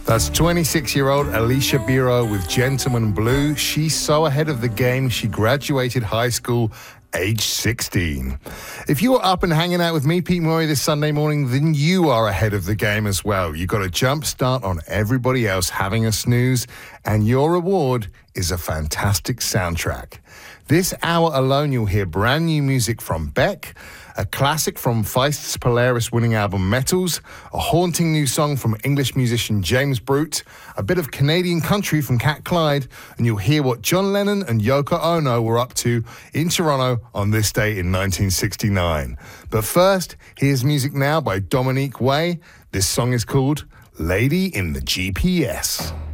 That's 26-year-old Alicia Biro with Gentleman Blue. She's so ahead of the game, she graduated high school age 16. If you are up and hanging out with me, Pete Murray, this Sunday morning, then you are ahead of the game as well. You got a jump start on everybody else having a snooze, and your reward is a fantastic soundtrack. This hour alone, you'll hear brand new music from Beck, a classic from Feist's Polaris winning album Metals, a haunting new song from English musician James Brute, a bit of Canadian country from Cat Clyde, and you'll hear what John Lennon and Yoko Ono were up to in Toronto on this day in 1969. But first, here's music now by Dominique Way. This song is called Lady in the GPS.